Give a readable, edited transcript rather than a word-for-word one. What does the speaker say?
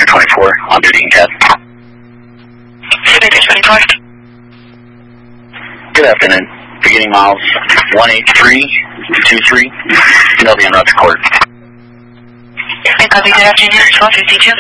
24 on duty in CAD. City 24. Good afternoon. Beginning miles 18323. You'll be en route to court. Copy, good afternoon, 1252.